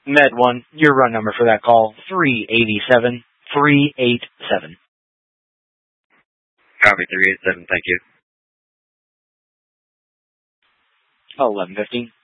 Med 1, your run number for that call, 387-387. Copy, 387, thank you. 11:15.